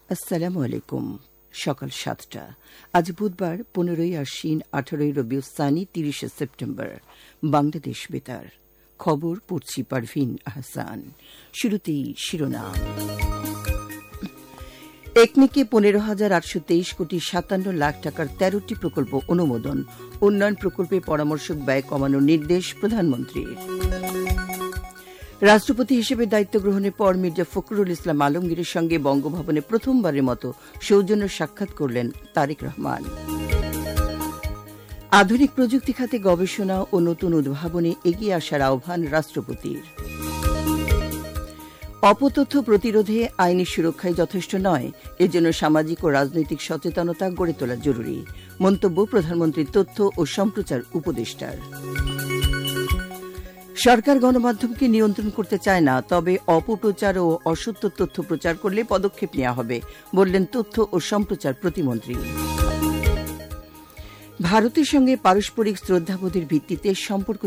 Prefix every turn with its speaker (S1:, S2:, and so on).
S1: আসসালামু আলাইকুম। সকাল ৭টা। আজ বুধবার ১৫ই আশ্বিন ১৮ই রবিউল সানি ৩০শে সেপ্টেম্বর। বাংলাদেশ বেতার খবর পড়ছি পারভিন আহসান। শুরুতেই শিরোনাম। একনিকে ১৫,৮২৩ কোটি ৫৭ লাখ টাকার ১৩টি প্রকল্প অনুমোদন। উন্নয়ন প্রকল্পে পরামর্শক ব্যয় কমানোর নির্দেশ প্রধানমন্ত্রীর। রাষ্ট্রপতি হিসেবে দায়িত্ব গ্রহণের পর মির্জা ফখরুল ইসলাম আলমগীরের সঙ্গে বঙ্গভবনে প্রথমবারের মতো সৌজন্য সাক্ষাৎ করলেন তারেক রহমান। আধুনিক প্রযুক্তি খাতে গবেষণা ও নতুন উদ্ভাবনে এগিয়ে আসার আহ্বান রাষ্ট্রপতির। অপতথ্য প্রতিরোধে আইনি সুরক্ষাই যথেষ্ট নয়, এজন্য সামাজিক ও রাজনৈতিক সচেতনতা গড়ে তোলা জরুরি। মন্তব্য প্রধানমন্ত্রীর তথ্য ও সম্প্রচার উপদেষ্টার। সরকার গণমাধ্যমকে নিয়ন্ত্রণ করতে চায় না, তবে অপপ্রচার ও অসত্য তথ্য প্রচার করলে পদক্ষেপ নেওয়া হবে, বললেন তথ্য ও সম্প্রচার প্রতিমন্ত্রী। ভারতের সঙ্গে পারস্পরিক শ্রদ্ধাবোধের ভিত্তিতে সম্পর্ক